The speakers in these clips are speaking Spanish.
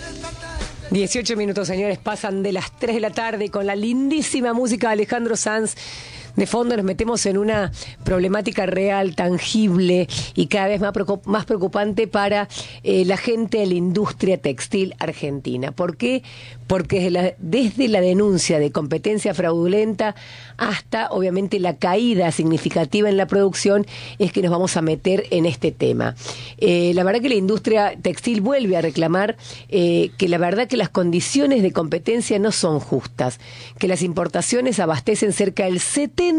18 minutos, señores, pasan de las 3 de la tarde con la lindísima música de Alejandro Sanz. De fondo nos metemos en una problemática real, tangible y cada vez más preocupante para la gente de la industria textil argentina. ¿Por qué? Porque desde la denuncia de competencia fraudulenta hasta, obviamente, la caída significativa en la producción es que nos vamos a meter en este tema. La verdad que la industria textil vuelve a reclamar que la verdad que las condiciones de competencia no son justas, que las importaciones abastecen cerca del 70%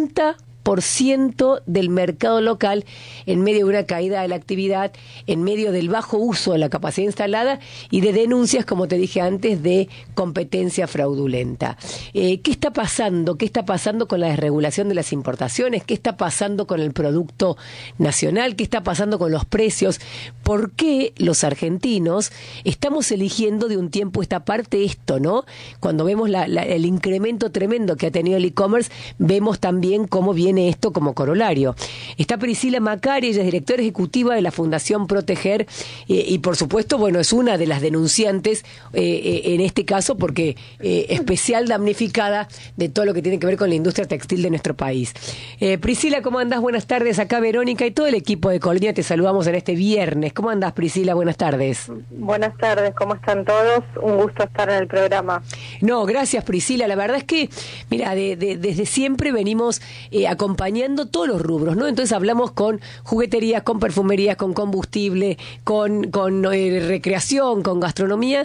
del mercado local en medio de una caída de la actividad, en medio del bajo uso de la capacidad instalada y de denuncias, como te dije antes, de competencia fraudulenta. ¿Qué está pasando? ¿Qué está pasando con la desregulación de las importaciones? ¿Qué está pasando con el producto nacional? ¿Qué está pasando con los precios? ¿Por qué los argentinos estamos eligiendo de un tiempo esta parte esto, ¿no? Cuando vemos el incremento tremendo que ha tenido el e-commerce, vemos también cómo viene esto como corolario. Está Priscila Macari, ella es directora ejecutiva de la Fundación Proteger y por supuesto, bueno, es una de las denunciantes en este caso porque especial damnificada de todo lo que tiene que ver con la industria textil de nuestro país. Priscila, ¿cómo andás? Buenas tardes. Acá Verónica y todo el equipo de Colonia te saludamos en este viernes. ¿Cómo andás, Priscila? Buenas tardes. Buenas tardes, ¿cómo están todos? Un gusto estar en el programa. No, gracias, Priscila. La verdad es que, mira, desde siempre venimos acompañando todos los rubros, ¿no? Entonces hablamos con jugueterías, con perfumerías, con combustible, con recreación, con gastronomía,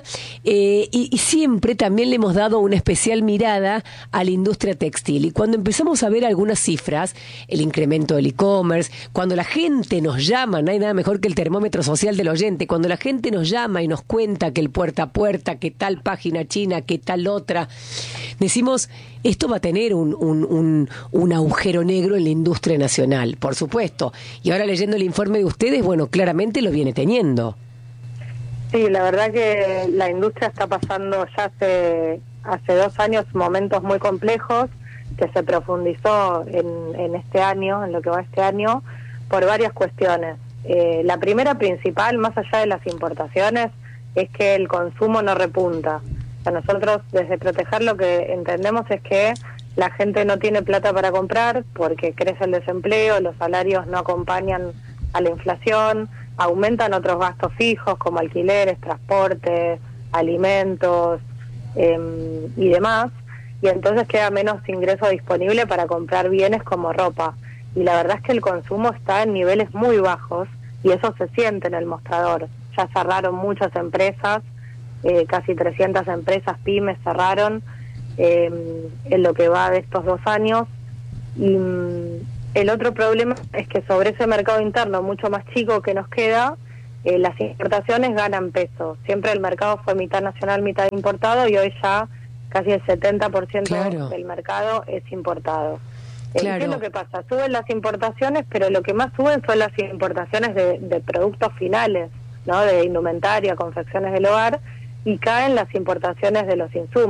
y siempre también le hemos dado una especial mirada a la industria textil. Y cuando empezamos a ver algunas cifras, el incremento del e-commerce, cuando la gente nos llama, no hay nada mejor que el termómetro social del oyente, cuando la gente nos llama y nos cuenta que el puerta a puerta, que tal página china, que tal otra, decimos, esto va a tener un agujero negro en la industria nacional, por supuesto. Y ahora leyendo el informe de ustedes, bueno, claramente lo viene teniendo. Sí, la verdad que la industria está pasando ya hace 2 años momentos muy complejos que se profundizó en este año, en lo que va este año, por varias cuestiones. La primera principal, más allá de las importaciones, es que el consumo no repunta. O sea, nosotros desde Proteger lo que entendemos es que la gente no tiene plata para comprar porque crece el desempleo, los salarios no acompañan a la inflación, aumentan otros gastos fijos como alquileres, transporte, alimentos y demás, y entonces queda menos ingreso disponible para comprar bienes como ropa. Y la verdad es que el consumo está en niveles muy bajos y eso se siente en el mostrador. Ya cerraron muchas empresas, casi 300 empresas pymes cerraron en lo que va de estos 2 años. Y el otro problema es que sobre ese mercado interno mucho más chico que nos queda, las importaciones ganan peso. Siempre el mercado fue mitad nacional, mitad importado, y hoy ya casi el 70% Claro. del mercado es importado. Claro. ¿Qué es lo que pasa? Suben las importaciones, pero lo que más suben son las importaciones de productos finales, ¿no? De indumentaria, confecciones del hogar, y caen las importaciones de los insumos.